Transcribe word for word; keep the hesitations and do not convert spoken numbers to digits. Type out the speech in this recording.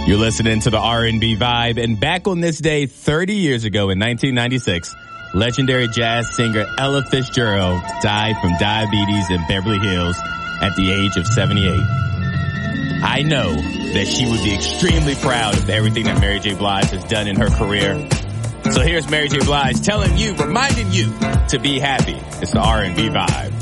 You're listening to the R and B Vibe, and back on this day thirty years ago in nineteen ninety-six, legendary jazz singer Ella Fitzgerald died from diabetes in Beverly Hills at the age of seventy-eight. I know that she would be extremely proud of everything that Mary J. Blige has done in her career. So here's Mary J. Blige telling you, reminding you to be happy. It's the R and B Vibe.